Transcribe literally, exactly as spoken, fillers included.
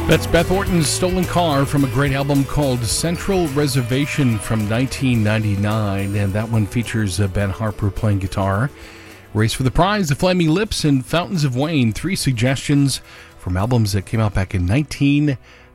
That's Beth Orton's Stolen Car from a great album called Central Reservation from nineteen ninety-nine, and that one features uh, Ben Harper playing guitar. Race for the Prize, The Flaming Lips, and Fountains of Wayne, three suggestions from albums that came out back in nineteen